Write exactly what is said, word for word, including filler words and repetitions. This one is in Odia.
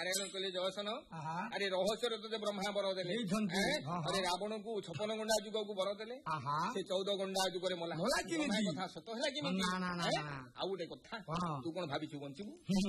ନାରାୟଣ କହିଲେ ଜୟସନ ଆରେ ରହସ୍ୟରେ ତତେ ବ୍ରହ୍ମା ବର ଦେଲେ। ଆରେ ରାବଣକୁ ଛପନ ଗଣ୍ଡା ଯୁଗକୁ ବର ଦେଲେ, ସେ ଚଉଦ ଗଣ୍ଡା ଯୁଗରେ ମଲା। କଥା ସତ ହେଲା କି? ଆଉ ଗୋଟେ କଥା, ତୁ କଣ ଭାବିଛୁ ବଞ୍ଚିବୁ?